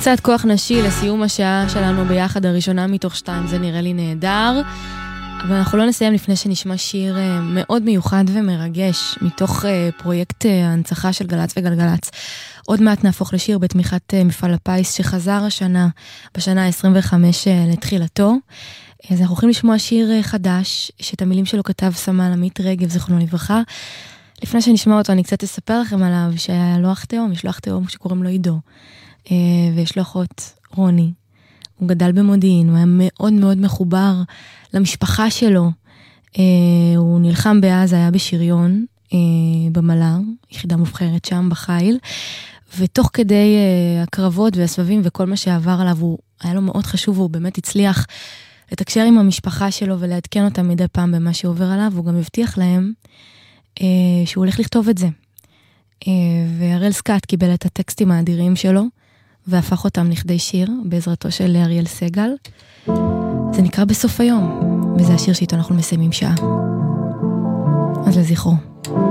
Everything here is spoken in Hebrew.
קצת כוח נשי לסיום השעה שלנו ביחד, הראשונה מתוך 2, זה נראה לי נהדר. אבל אנחנו לא נסיים לפני שנשמע שיר מאוד מיוחד ומרגש, מתוך פרויקט ההנצחה של גלץ וגלגלץ. עוד מעט נהפוך לשיר בתמיכת מפעל הפיס, שחזר השנה, בשנה ה-25 לתחילתו. אז אנחנו הולכים לשמוע שיר חדש, שאת המילים שלו כתב סמל עמית רגב, זכרונו לברכה. לפני שנשמע אותו, אני קצת אספר לכם עליו, שהיה לו אח תאום, יש לו אח תאום שקוראים לו עידו, ויש לו אחות רוני. הוא גדל במודיעין, הוא היה מאוד מאוד מחובר למשפחה שלו. הוא נלחם בעזה, היה בשריון, במל"ר, יחידה מובחרת שם בחיל, ותוך כדי הקרבות והסבבים וכל מה שעבר עליו, הוא היה לו מאוד חשוב, והוא באמת הצליח לתקשר עם המשפחה שלו ולעדכן אותם מדי פעם במה שעובר עליו, והוא גם הבטיח להם שהוא הולך לכתוב את זה. והראל סקאט קיבל את הטקסטים האדירים שלו, והפך אותם לכדי שיר בעזרתו של אריאל סגל. זה נקרא בסוף היום, וזה השיר שאיתו אנחנו מסיימים שעה. אז לזכרו.